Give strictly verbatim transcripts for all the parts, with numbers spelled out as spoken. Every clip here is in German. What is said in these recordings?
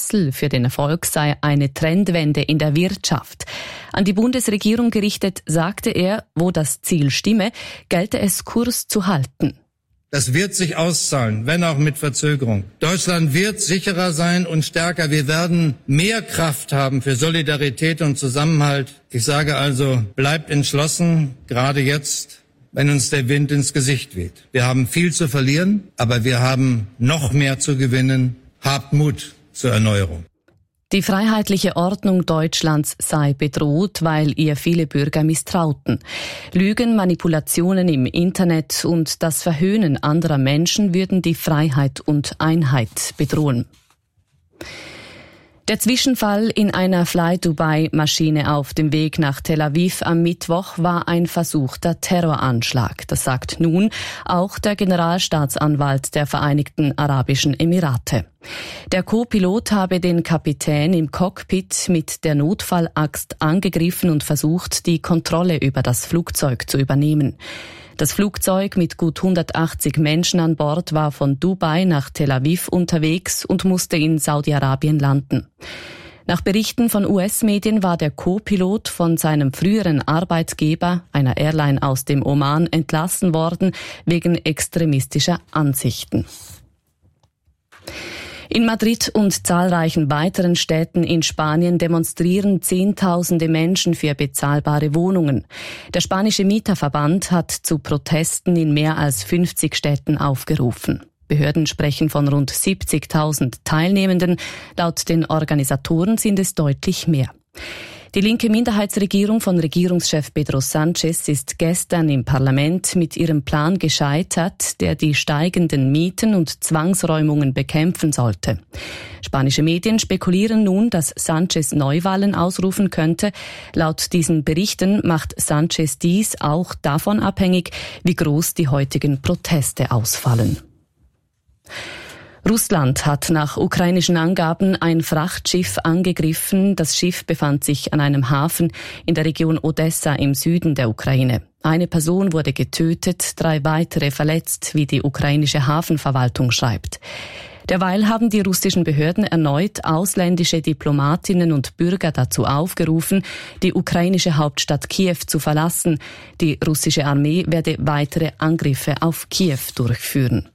Schlüssel für den Erfolg sei eine Trendwende in der Wirtschaft. An die Bundesregierung gerichtet sagte er, wo das Ziel stimme, gelte es Kurs zu halten. Das wird sich auszahlen, wenn auch mit Verzögerung. Deutschland wird sicherer sein und stärker. Wir werden mehr Kraft haben für Solidarität und Zusammenhalt. Ich sage also, bleibt entschlossen, gerade jetzt, wenn uns der Wind ins Gesicht weht. Wir haben viel zu verlieren, aber wir haben noch mehr zu gewinnen. Habt Mut zur Erneuerung. Die freiheitliche Ordnung Deutschlands sei bedroht, weil ihr viele Bürger misstrauten. Lügen, Manipulationen im Internet und das Verhöhnen anderer Menschen würden die Freiheit und Einheit bedrohen. Der Zwischenfall in einer Fly-Dubai-Maschine auf dem Weg nach Tel Aviv am Mittwoch war ein versuchter Terroranschlag. Das sagt nun auch der Generalstaatsanwalt der Vereinigten Arabischen Emirate. Der Co-Pilot habe den Kapitän im Cockpit mit der Notfallaxt angegriffen und versucht, die Kontrolle über das Flugzeug zu übernehmen. Das Flugzeug mit gut hundertachtzig Menschen an Bord war von Dubai nach Tel Aviv unterwegs und musste in Saudi-Arabien landen. Nach Berichten von U S-Medien war der Co-Pilot von seinem früheren Arbeitgeber, einer Airline aus dem Oman, entlassen worden wegen extremistischer Ansichten. In Madrid und zahlreichen weiteren Städten in Spanien demonstrieren Zehntausende Menschen für bezahlbare Wohnungen. Der spanische Mieterverband hat zu Protesten in mehr als fünfzig Städten aufgerufen. Behörden sprechen von rund siebzigtausend Teilnehmenden. Laut den Organisatoren sind es deutlich mehr. Die linke Minderheitsregierung von Regierungschef Pedro Sánchez ist gestern im Parlament mit ihrem Plan gescheitert, der die steigenden Mieten und Zwangsräumungen bekämpfen sollte. Spanische Medien spekulieren nun, dass Sánchez Neuwahlen ausrufen könnte. Laut diesen Berichten macht Sánchez dies auch davon abhängig, wie groß die heutigen Proteste ausfallen. Russland hat nach ukrainischen Angaben ein Frachtschiff angegriffen. Das Schiff befand sich an einem Hafen in der Region Odessa im Süden der Ukraine. Eine Person wurde getötet, drei weitere verletzt, wie die ukrainische Hafenverwaltung schreibt. Derweil haben die russischen Behörden erneut ausländische Diplomatinnen und Bürger dazu aufgerufen, die ukrainische Hauptstadt Kiew zu verlassen. Die russische Armee werde weitere Angriffe auf Kiew durchführen.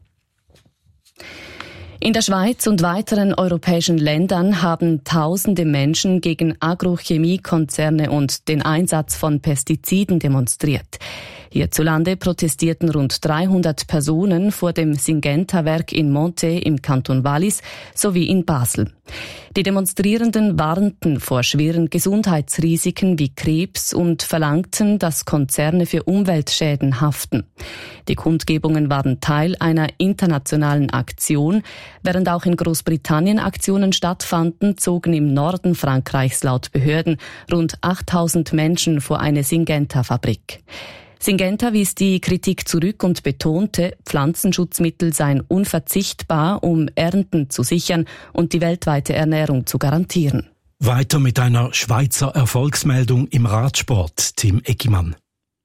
In der Schweiz und weiteren europäischen Ländern haben tausende Menschen gegen Agrochemiekonzerne und den Einsatz von Pestiziden demonstriert. Hierzulande protestierten rund dreihundert Personen vor dem Syngenta-Werk in Montet im Kanton Wallis sowie in Basel. Die Demonstrierenden warnten vor schweren Gesundheitsrisiken wie Krebs und verlangten, dass Konzerne für Umweltschäden haften. Die Kundgebungen waren Teil einer internationalen Aktion. Während auch in Großbritannien Aktionen stattfanden, zogen im Norden Frankreichs laut Behörden rund achttausend Menschen vor eine Syngenta-Fabrik. Syngenta wies die Kritik zurück und betonte, Pflanzenschutzmittel seien unverzichtbar, um Ernten zu sichern und die weltweite Ernährung zu garantieren. Weiter mit einer Schweizer Erfolgsmeldung im Radsport, Tim Eckimann.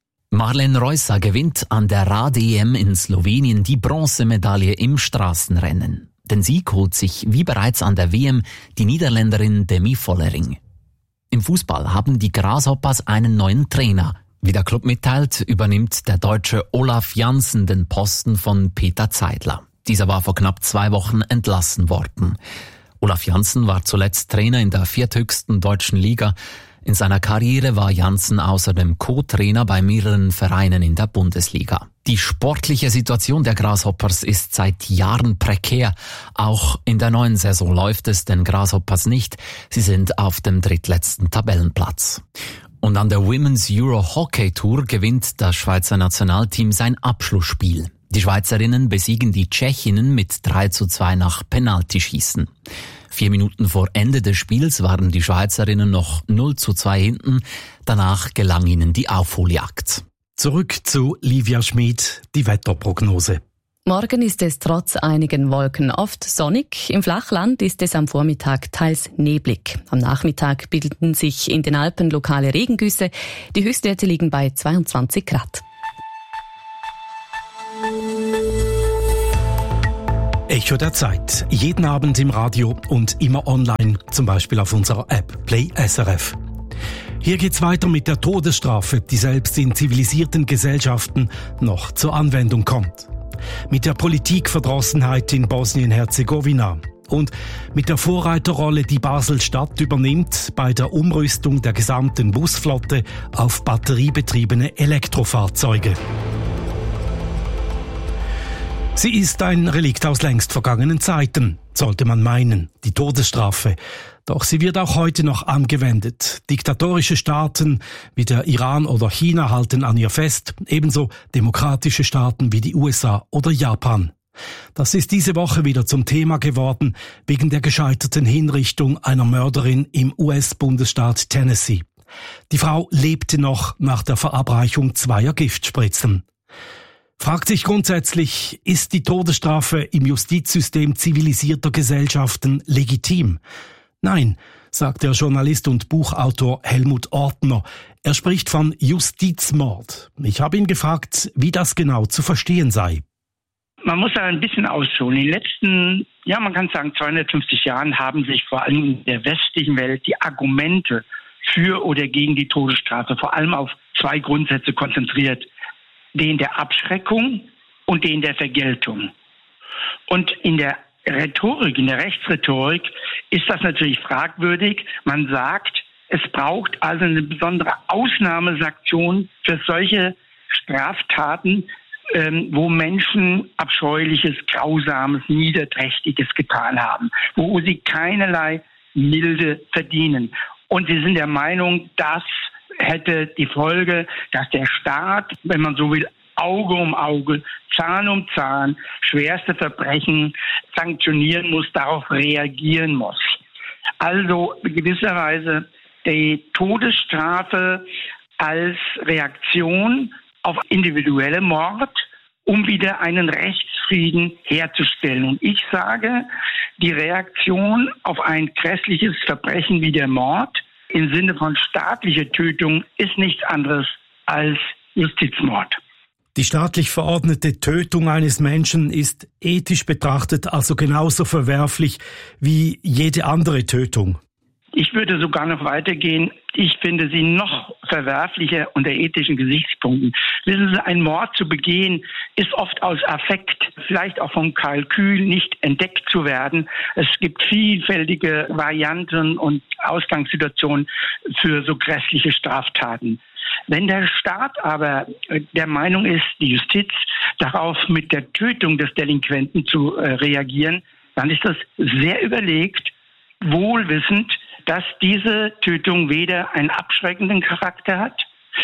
Marlen Reusser gewinnt an der Rad-E M in Slowenien die Bronzemedaille im Straßenrennen. Den Sieg holt sich wie bereits an der W M die Niederländerin Demi Vollering. Im Fußball haben die Grasshoppers einen neuen Trainer. Wie der Club mitteilt, übernimmt der Deutsche Olaf Janssen den Posten von Peter Zeidler. Dieser war vor knapp zwei Wochen entlassen worden. Olaf Janssen war zuletzt Trainer in der vierthöchsten deutschen Liga. In seiner Karriere war Janssen außerdem Co-Trainer bei mehreren Vereinen in der Bundesliga. Die sportliche Situation der Grasshoppers ist seit Jahren prekär. Auch in der neuen Saison läuft es den Grasshoppers nicht. Sie sind auf dem drittletzten Tabellenplatz. Und an der Women's Euro Hockey Tour gewinnt das Schweizer Nationalteam sein Abschlussspiel. Die Schweizerinnen besiegen die Tschechinnen mit drei zu zwei nach Penaltyschießen. Vier Minuten vor Ende des Spiels waren die Schweizerinnen noch null zu zwei hinten. Danach gelang ihnen die Aufholjagd. Zurück zu Livia Schmid, die Wetterprognose. Morgen ist es trotz einigen Wolken oft sonnig. Im Flachland ist es am Vormittag teils neblig. Am Nachmittag bildeten sich in den Alpen lokale Regengüsse. Die Höchstwerte liegen bei zweiundzwanzig Grad. Echo der Zeit. Jeden Abend im Radio und immer online, zum Beispiel auf unserer App Play S R F. Hier geht's weiter mit der Todesstrafe, die selbst in zivilisierten Gesellschaften noch zur Anwendung kommt. Mit der Politikverdrossenheit in Bosnien-Herzegowina und mit der Vorreiterrolle, die Basel-Stadt übernimmt bei der Umrüstung der gesamten Busflotte auf batteriebetriebene Elektrofahrzeuge. Sie ist ein Relikt aus längst vergangenen Zeiten, sollte man meinen, die Todesstrafe. Doch sie wird auch heute noch angewendet. Diktatorische Staaten wie der Iran oder China halten an ihr fest, ebenso demokratische Staaten wie die U S A oder Japan. Das ist diese Woche wieder zum Thema geworden, wegen der gescheiterten Hinrichtung einer Mörderin im U S-Bundesstaat Tennessee. Die Frau lebte noch nach der Verabreichung zweier Giftspritzen. Fragt sich grundsätzlich, ist die Todesstrafe im Justizsystem zivilisierter Gesellschaften legitim? Nein, sagt der Journalist und Buchautor Helmut Ortner. Er spricht von Justizmord. Ich habe ihn gefragt, wie das genau zu verstehen sei. Man muss da ein bisschen ausholen. In den letzten, ja man kann sagen, zweihundertfünfzig Jahren haben sich vor allem in der westlichen Welt die Argumente für oder gegen die Todesstrafe vor allem auf zwei Grundsätze konzentriert. Den der Abschreckung und den der Vergeltung. Und in der Rhetorik, in der Rechtsrhetorik ist das natürlich fragwürdig. Man sagt, es braucht also eine besondere Ausnahmesanktion für solche Straftaten, ähm, wo Menschen Abscheuliches, Grausames, Niederträchtiges getan haben, wo sie keinerlei Milde verdienen. Und sie sind der Meinung, dass hätte die Folge, dass der Staat, wenn man so will, Auge um Auge, Zahn um Zahn, schwerste Verbrechen sanktionieren muss, darauf reagieren muss. Also gewisserweise die Todesstrafe als Reaktion auf individuelle Mord, um wieder einen Rechtsfrieden herzustellen. Und ich sage, die Reaktion auf ein grässliches Verbrechen wie der Mord im Sinne von staatlicher Tötung ist nichts anderes als Justizmord. Die staatlich verordnete Tötung eines Menschen ist ethisch betrachtet also genauso verwerflich wie jede andere Tötung. Ich würde sogar noch weitergehen. Ich finde sie noch verwerflicher unter ethischen Gesichtspunkten. Wissen Sie, ein Mord zu begehen, ist oft aus Affekt, vielleicht auch vom Kalkül nicht entdeckt zu werden. Es gibt vielfältige Varianten und Ausgangssituationen für so grässliche Straftaten. Wenn der Staat aber der Meinung ist, die Justiz darauf mit der Tötung des Delinquenten zu äh, reagieren, dann ist das sehr überlegt, wohlwissend, dass diese Tötung weder einen abschreckenden Charakter hat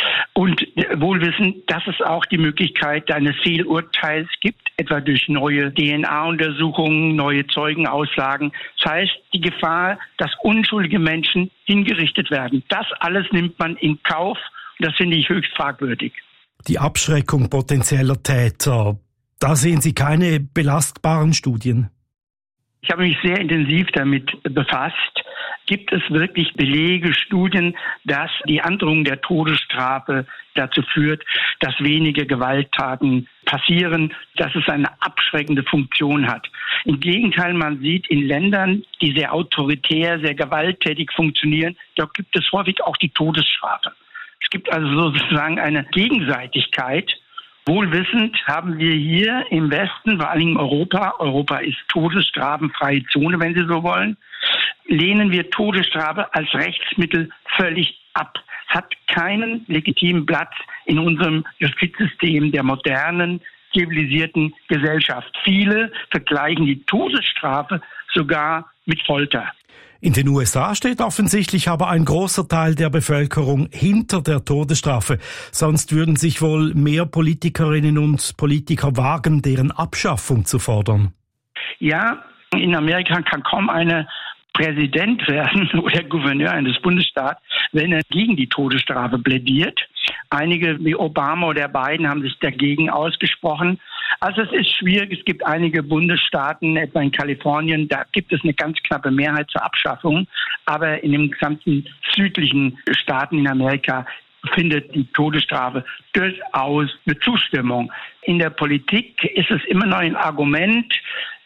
und wohlwissend, dass es auch die Möglichkeit eines Fehlurteils gibt, etwa durch neue D N A-Untersuchungen, neue Zeugenaussagen. Das heißt, die Gefahr, dass unschuldige Menschen hingerichtet werden. Das alles nimmt man in Kauf und das finde ich höchst fragwürdig. Die Abschreckung potenzieller Täter, da sehen Sie keine belastbaren Studien? Ich habe mich sehr intensiv damit befasst. Gibt es wirklich Belege, Studien, dass die Androhung der Todesstrafe dazu führt, dass weniger Gewalttaten passieren, dass es eine abschreckende Funktion hat? Im Gegenteil, man sieht in Ländern, die sehr autoritär, sehr gewalttätig funktionieren, da gibt es häufig auch die Todesstrafe. Es gibt also sozusagen eine Gegenseitigkeit. Wohlwissend haben wir hier im Westen, vor allem in Europa, Europa ist todesstrafenfreie Zone, wenn Sie so wollen, lehnen wir Todesstrafe als Rechtsmittel völlig ab. Es hat keinen legitimen Platz in unserem Justizsystem der modernen, zivilisierten Gesellschaft. Viele vergleichen die Todesstrafe sogar mit Folter. In den U S A steht offensichtlich aber ein großer Teil der Bevölkerung hinter der Todesstrafe. Sonst würden sich wohl mehr Politikerinnen und Politiker wagen, deren Abschaffung zu fordern. Ja, in Amerika kann kaum eine Präsident werden oder Gouverneur eines Bundesstaats, wenn er gegen die Todesstrafe plädiert. Einige wie Obama oder Biden haben sich dagegen ausgesprochen. Also es ist schwierig. Es gibt einige Bundesstaaten, etwa in Kalifornien, da gibt es eine ganz knappe Mehrheit zur Abschaffung. Aber in den gesamten südlichen Staaten in Amerika findet die Todesstrafe durchaus eine Zustimmung. In der Politik ist es immer noch ein Argument,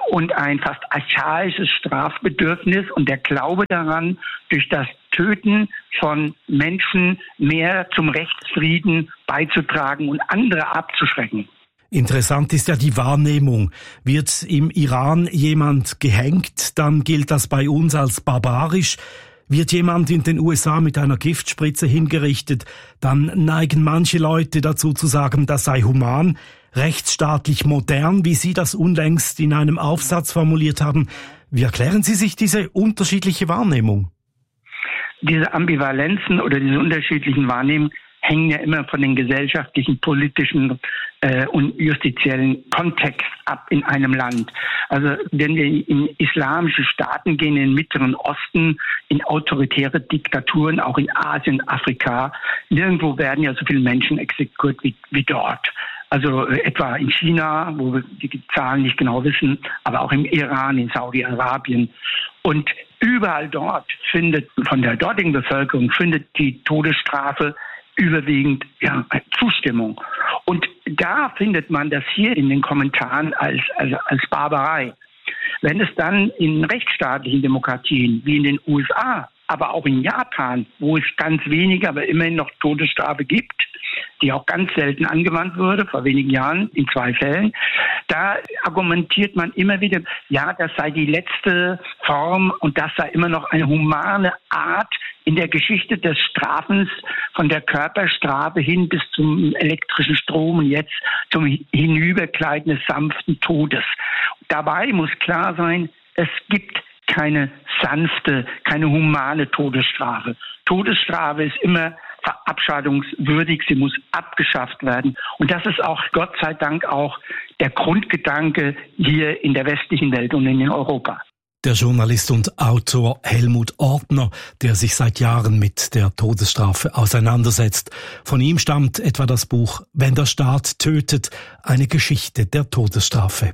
und ein fast archaisches Strafbedürfnis und der Glaube daran, durch das Töten von Menschen mehr zum Rechtsfrieden beizutragen und andere abzuschrecken. Interessant ist ja die Wahrnehmung. Wird im Iran jemand gehängt, dann gilt das bei uns als barbarisch. Wird jemand in den U S A mit einer Giftspritze hingerichtet, dann neigen manche Leute dazu zu sagen, das sei human, rechtsstaatlich modern, wie Sie das unlängst in einem Aufsatz formuliert haben. Wie erklären Sie sich diese unterschiedliche Wahrnehmung? Diese Ambivalenzen oder diese unterschiedlichen Wahrnehmungen hängen ja immer von den gesellschaftlichen, politischen äh, und justiziellen Kontext ab in einem Land. Also wenn wir in islamische Staaten gehen, in den Mittleren Osten, in autoritäre Diktaturen, auch in Asien, Afrika, nirgendwo werden ja so viele Menschen exekutiert wie, wie dort. Also äh, etwa in China, wo wir die Zahlen nicht genau wissen, aber auch im Iran, in Saudi-Arabien. Und überall dort findet, von der dortigen Bevölkerung, findet die Todesstrafe überwiegend ja, Zustimmung. Und da findet man das hier in den Kommentaren als, als, als Barbarei. Wenn es dann in rechtsstaatlichen Demokratien wie in den U S A, aber auch in Japan, wo es ganz wenige, aber immerhin noch Todesstrafe gibt, die auch ganz selten angewandt wurde, vor wenigen Jahren in zwei Fällen, da argumentiert man immer wieder, ja, das sei die letzte Form und das sei immer noch eine humane Art in der Geschichte des Strafens, von der Körperstrafe hin bis zum elektrischen Strom und jetzt zum Hinübergleiten des sanften Todes. Dabei muss klar sein, es gibt keine sanfte, keine humane Todesstrafe. Todesstrafe ist immer verabscheuungswürdig, sie muss abgeschafft werden. Und das ist auch, Gott sei Dank, auch der Grundgedanke hier in der westlichen Welt und in Europa. Der Journalist und Autor Helmut Ortner, der sich seit Jahren mit der Todesstrafe auseinandersetzt. Von ihm stammt etwa das Buch »Wenn der Staat tötet«, eine Geschichte der Todesstrafe.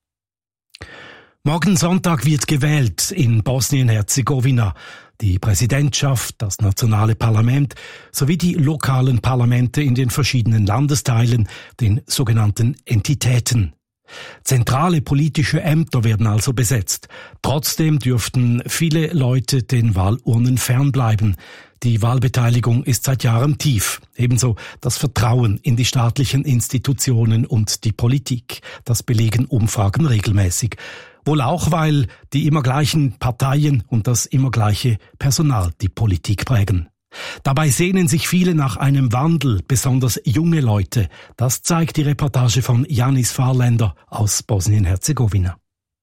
Morgen Sonntag wird gewählt in Bosnien-Herzegowina. Die Präsidentschaft, das nationale Parlament sowie die lokalen Parlamente in den verschiedenen Landesteilen, den sogenannten Entitäten. Zentrale politische Ämter werden also besetzt. Trotzdem dürften viele Leute den Wahlurnen fernbleiben. Die Wahlbeteiligung ist seit Jahren tief. Ebenso das Vertrauen in die staatlichen Institutionen und die Politik. Das belegen Umfragen regelmäßig. Wohl auch, weil die immer gleichen Parteien und das immer gleiche Personal die Politik prägen. Dabei sehnen sich viele nach einem Wandel, besonders junge Leute. Das zeigt die Reportage von Janis Fahrländer aus Bosnien-Herzegowina.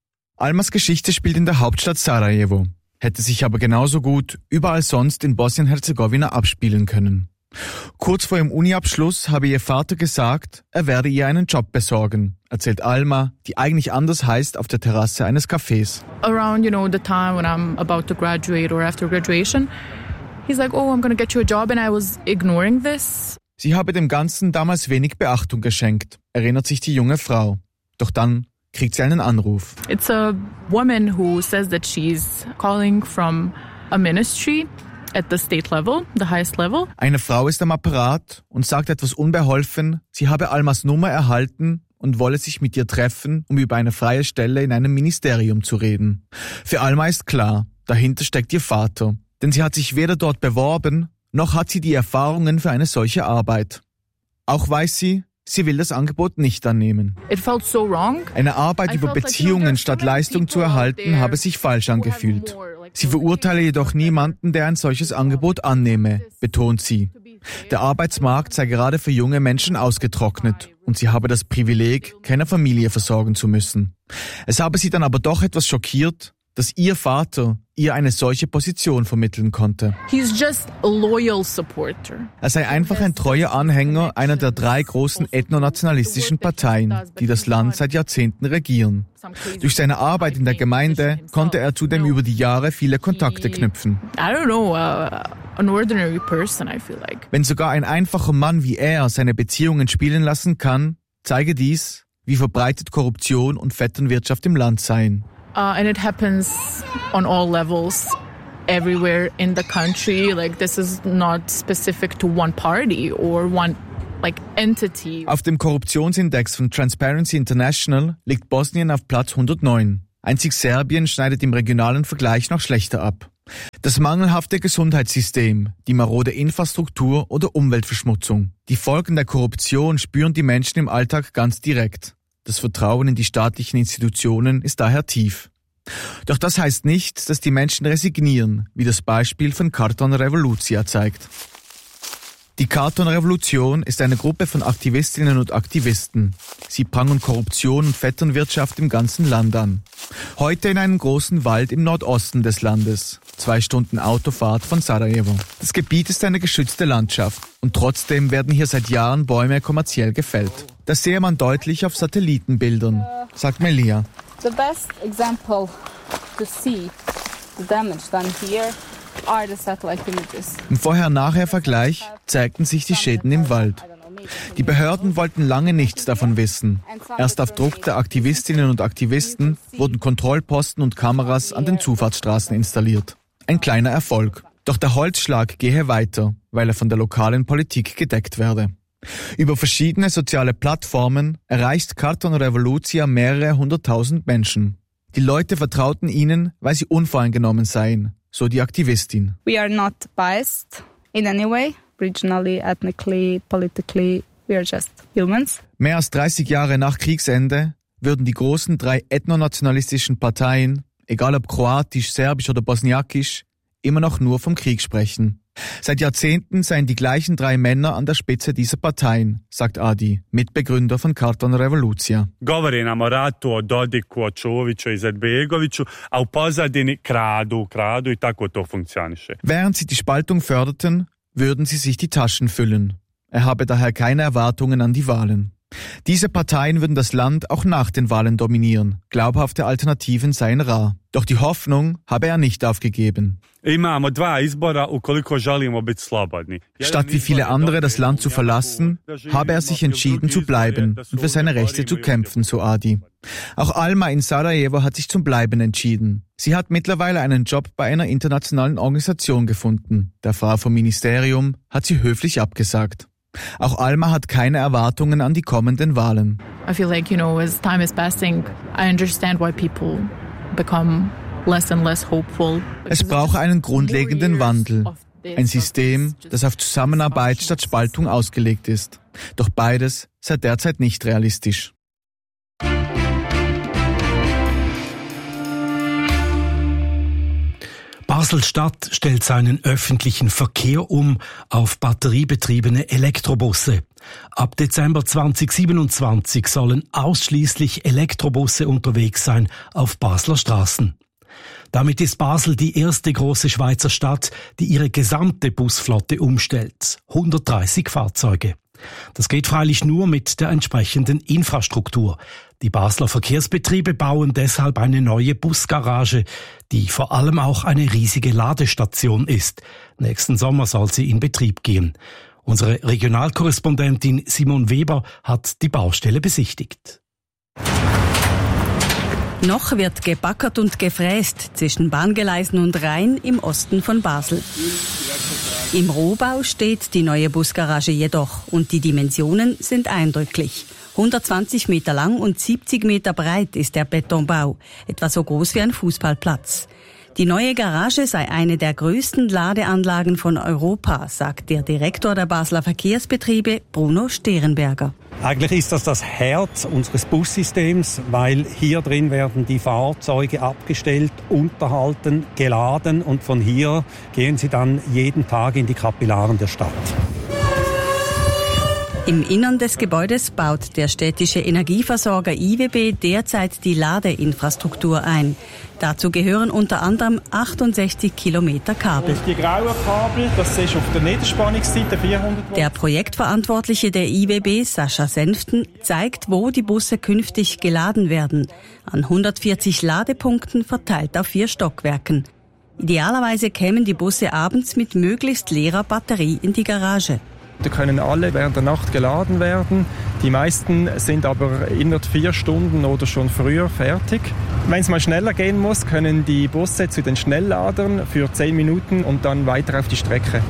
Almas Geschichte spielt in der Hauptstadt Sarajevo, hätte sich aber genauso gut überall sonst in Bosnien-Herzegowina abspielen können. Kurz vor ihrem Uniabschluss habe ihr Vater gesagt, er werde ihr einen Job besorgen, erzählt Alma, die eigentlich anders heißt, auf der Terrasse eines Cafés. Around, you know, the time when I'm about to graduate or after graduation, he's like, oh, I'm going to get you a job, and I was ignoring this. Sie habe dem Ganzen damals wenig Beachtung geschenkt, erinnert sich die junge Frau. Doch dann kriegt sie einen Anruf. It's a woman who says that she's calling from a ministry at the state level, the highest level. Eine Frau ist am Apparat und sagt etwas unbeholfen, sie habe Almas Nummer erhalten und wolle sich mit ihr treffen, um über eine freie Stelle in einem Ministerium zu reden. Für Alma ist klar, dahinter steckt ihr Vater. Denn sie hat sich weder dort beworben, noch hat sie die Erfahrungen für eine solche Arbeit. Auch weiß sie, sie will das Angebot nicht annehmen. It felt so wrong. Eine Arbeit über Beziehungen statt Leistung zu erhalten, habe sich falsch angefühlt. Sie verurteile jedoch niemanden, der ein solches Angebot annehme, betont sie. Der Arbeitsmarkt sei gerade für junge Menschen ausgetrocknet und sie habe das Privileg, keine Familie versorgen zu müssen. Es habe sie dann aber doch etwas schockiert, dass ihr Vater ihr eine solche Position vermitteln konnte. He's just a loyal supporter. Er sei einfach ein treuer Anhänger einer der drei großen ethnonationalistischen Parteien, die das Land seit Jahrzehnten regieren. Durch seine Arbeit in der Gemeinde konnte er zudem über die Jahre viele Kontakte knüpfen. I don't know, uh, an ordinary person, I feel like. Wenn sogar ein einfacher Mann wie er seine Beziehungen spielen lassen kann, zeige dies, wie verbreitet Korruption und Vetternwirtschaft im Land seien. Uh, and it happens on all levels, everywhere in the country. Like, this is not specific to one party or one like entity. Auf dem Korruptionsindex von Transparency International liegt Bosnien auf Platz hundertneun. Einzig Serbien schneidet im regionalen Vergleich noch schlechter ab. Das mangelhafte Gesundheitssystem, die marode Infrastruktur oder Umweltverschmutzung. Die Folgen der Korruption spüren die Menschen im Alltag ganz direkt. Das Vertrauen in die staatlichen Institutionen ist daher tief. Doch das heißt nicht, dass die Menschen resignieren, wie das Beispiel von Karton Revolucija zeigt. Die Karton-Revolution ist eine Gruppe von Aktivistinnen und Aktivisten. Sie prangern Korruption und Vetternwirtschaft im ganzen Land an. Heute in einem großen Wald im Nordosten des Landes. Zwei Stunden Autofahrt von Sarajevo. Das Gebiet ist eine geschützte Landschaft und trotzdem werden hier seit Jahren Bäume kommerziell gefällt. Das sehe man deutlich auf Satellitenbildern, sagt Melia. The best example to see the damage done here are the satellite images. Im Vorher-Nachher-Vergleich zeigten sich die Schäden im Wald. Die Behörden wollten lange nichts davon wissen. Erst auf Druck der Aktivistinnen und Aktivisten wurden Kontrollposten und Kameras an den Zufahrtsstraßen installiert. Ein kleiner Erfolg. Doch der Holzschlag gehe weiter, weil er von der lokalen Politik gedeckt werde. Über verschiedene soziale Plattformen erreicht Karton Revolucija mehrere hunderttausend Menschen. Die Leute vertrauten ihnen, weil sie unvoreingenommen seien, so die Aktivistin. We are not biased in any way, regionally, ethnically, politically, we are just humans. Mehr als dreißig Jahre nach Kriegsende würden die großen drei ethnonationalistischen Parteien, egal ob kroatisch, serbisch oder bosniakisch, immer noch nur vom Krieg sprechen. Seit Jahrzehnten seien die gleichen drei Männer an der Spitze dieser Parteien, sagt Adi, Mitbegründer von Karton Revolucija. Govori nam o ratu, o Dodiku, o Čoviću, Izetbegoviću, a u pozadini kradu, kradu I tako to funkcioniše. Während sie die Spaltung förderten, würden sie sich die Taschen füllen. Er habe daher keine Erwartungen an die Wahlen. Diese Parteien würden das Land auch nach den Wahlen dominieren. Glaubhafte Alternativen seien rar. Doch die Hoffnung habe er nicht aufgegeben. Statt wie viele andere das Land zu verlassen, habe er sich entschieden zu bleiben und für seine Rechte zu kämpfen, so Adi. Auch Alma in Sarajevo hat sich zum Bleiben entschieden. Sie hat mittlerweile einen Job bei einer internationalen Organisation gefunden. Der Frau vom Ministerium hat sie höflich abgesagt. Auch Alma hat keine Erwartungen an die kommenden Wahlen. I feel like, you know, as time is passing, I understand why people become less and less hopeful. Es braucht einen grundlegenden Wandel. Ein System, das auf Zusammenarbeit statt Spaltung ausgelegt ist. Doch beides sei derzeit nicht realistisch. Basel-Stadt stellt seinen öffentlichen Verkehr um auf batteriebetriebene Elektrobusse. Ab Dezember zweitausendsiebenundzwanzig sollen ausschließlich Elektrobusse unterwegs sein auf Basler Straßen. Damit ist Basel die erste große Schweizer Stadt, die ihre gesamte Busflotte umstellt. hundertdreißig Fahrzeuge. Das geht freilich nur mit der entsprechenden Infrastruktur. Die Basler Verkehrsbetriebe bauen deshalb eine neue Busgarage, die vor allem auch eine riesige Ladestation ist. Nächsten Sommer soll sie in Betrieb gehen. Unsere Regionalkorrespondentin Simon Weber hat die Baustelle besichtigt. Noch wird gebackert und gefräst zwischen Bahngeleisen und Rhein im Osten von Basel. Im Rohbau steht die neue Busgarage jedoch und die Dimensionen sind eindrücklich. hundertzwanzig Meter lang und siebzig Meter breit ist der Betonbau, etwa so groß wie ein Fußballplatz. Die neue Garage sei eine der größten Ladeanlagen von Europa, sagt der Direktor der Basler Verkehrsbetriebe, Bruno Sterenberger. Eigentlich ist das das Herz unseres Bussystems, weil hier drin werden die Fahrzeuge abgestellt, unterhalten, geladen und von hier gehen sie dann jeden Tag in die Kapillaren der Stadt. Im Innern des Gebäudes baut der städtische Energieversorger I W B derzeit die Ladeinfrastruktur ein. Dazu gehören unter anderem achtundsechzig Kilometer Kabel. Die grauen Kabel, das ist auf der Niederspannungsseite vierhundert Volt. Der Projektverantwortliche der I W B, Sascha Senften, zeigt, wo die Busse künftig geladen werden. An hundertvierzig Ladepunkten verteilt auf vier Stockwerken. Idealerweise kämen die Busse abends mit möglichst leerer Batterie in die Garage. Da können alle während der Nacht geladen werden. Die meisten sind aber innerhalb vier Stunden oder schon früher fertig. Wenn es mal schneller gehen muss, können die Busse zu den Schnellladern für zehn Minuten und dann weiter auf die Strecke.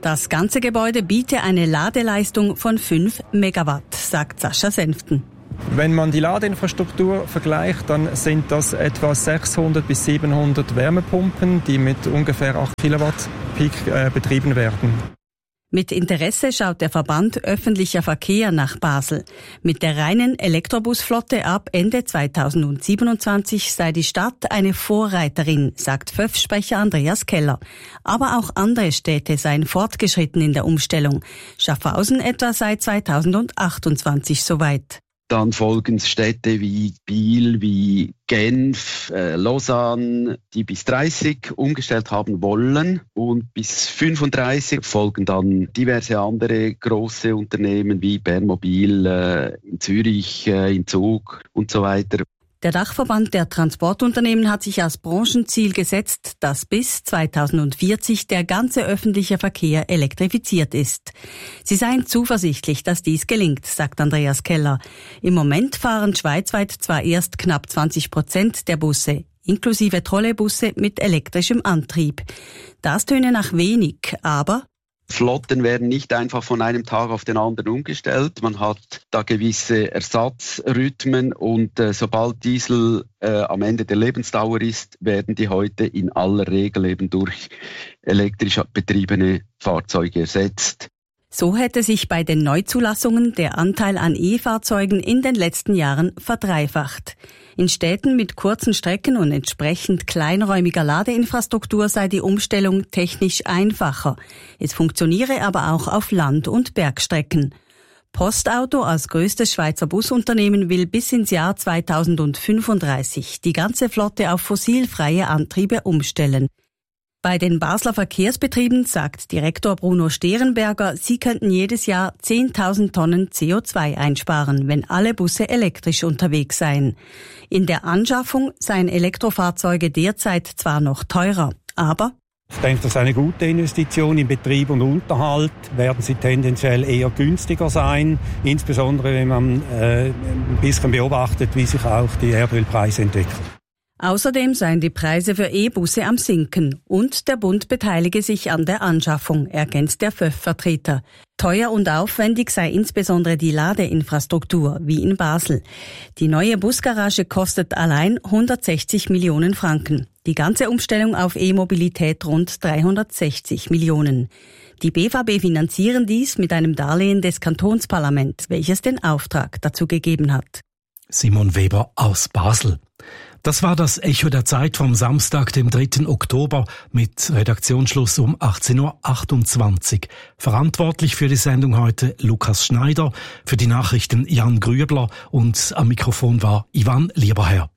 Das ganze Gebäude biete eine Ladeleistung von fünf Megawatt, sagt Sascha Senften. Wenn man die Ladeinfrastruktur vergleicht, dann sind das etwa sechshundert bis siebenhundert Wärmepumpen, die mit ungefähr acht Kilowatt Peak äh, betrieben werden. Mit Interesse schaut der Verband Öffentlicher Verkehr nach Basel. Mit der reinen Elektrobusflotte ab Ende zweitausendsiebenundzwanzig sei die Stadt eine Vorreiterin, sagt F Ö F-Sprecher Andreas Keller. Aber auch andere Städte seien fortgeschritten in der Umstellung. Schaffhausen etwa sei zweitausendachtundzwanzig soweit. Dann folgen Städte wie Biel, wie Genf, äh, Lausanne, die bis dreißig umgestellt haben wollen. Und bis fünfunddreißig folgen dann diverse andere große Unternehmen wie Bernmobil äh, in Zürich, äh, in Zug und so weiter. Der Dachverband der Transportunternehmen hat sich als Branchenziel gesetzt, dass bis zweitausendvierzig der ganze öffentliche Verkehr elektrifiziert ist. Sie seien zuversichtlich, dass dies gelingt, sagt Andreas Keller. Im Moment fahren schweizweit zwar erst knapp zwanzig Prozent der Busse, inklusive Trolleybusse mit elektrischem Antrieb. Das töne nach wenig, aber Flotten werden nicht einfach von einem Tag auf den anderen umgestellt. Man hat da gewisse Ersatzrhythmen und äh, sobald Diesel äh, am Ende der Lebensdauer ist, werden die heute in aller Regel eben durch elektrisch betriebene Fahrzeuge ersetzt. So hätte sich bei den Neuzulassungen der Anteil an E-Fahrzeugen in den letzten Jahren verdreifacht. In Städten mit kurzen Strecken und entsprechend kleinräumiger Ladeinfrastruktur sei die Umstellung technisch einfacher. Es funktioniere aber auch auf Land- und Bergstrecken. Postauto als größtes Schweizer Busunternehmen will bis ins Jahr zweitausendfünfunddreißig die ganze Flotte auf fossilfreie Antriebe umstellen. Bei den Basler Verkehrsbetrieben sagt Direktor Bruno Sterenberger, sie könnten jedes Jahr zehntausend Tonnen C O zwei einsparen, wenn alle Busse elektrisch unterwegs seien. In der Anschaffung seien Elektrofahrzeuge derzeit zwar noch teurer, aber ich denke, das ist eine gute Investition. Im Betrieb und Unterhalt werden sie tendenziell eher günstiger sein, insbesondere wenn man äh, ein bisschen beobachtet, wie sich auch die Erdölpreise entwickeln. Außerdem seien die Preise für E-Busse am Sinken und der Bund beteilige sich an der Anschaffung, ergänzt der F Ö F-Vertreter. Teuer und aufwendig sei insbesondere die Ladeinfrastruktur, wie in Basel. Die neue Busgarage kostet allein hundertsechzig Millionen Franken. Die ganze Umstellung auf E-Mobilität rund dreihundertsechzig Millionen. Die B V B finanzieren dies mit einem Darlehen des Kantonsparlaments, welches den Auftrag dazu gegeben hat. Simon Weber aus Basel. Das war das Echo der Zeit vom Samstag, dem dritten Oktober, mit Redaktionsschluss um achtzehn Uhr achtundzwanzig. Verantwortlich für die Sendung heute Lukas Schneider, für die Nachrichten Jan Grübler und am Mikrofon war Ivan Lieberherr.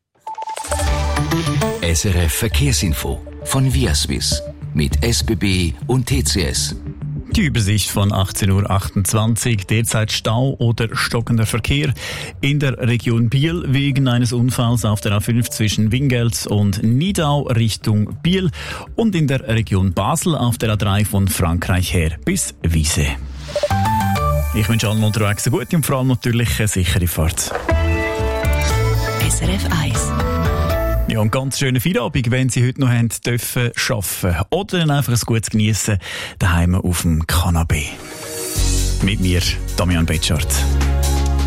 S R F Verkehrsinfo von Viaswiss mit S B B und T C S. Die Übersicht von achtzehn Uhr achtundzwanzig, derzeit Stau oder stockender Verkehr in der Region Biel wegen eines Unfalls auf der A fünf zwischen Wingels und Nidau Richtung Biel und in der Region Basel auf der A drei von Frankreich her bis Wiese. Ich wünsche allen unterwegs eine gute und vor allem natürlich eine sichere Fahrt. S R F eins. Ja, und ganz schönen Feierabend, wenn Sie heute noch haben dürfen arbeiten. Oder dann einfach ein gutes Geniessen daheim auf dem Kanapee. Mit mir, Damian Betschart.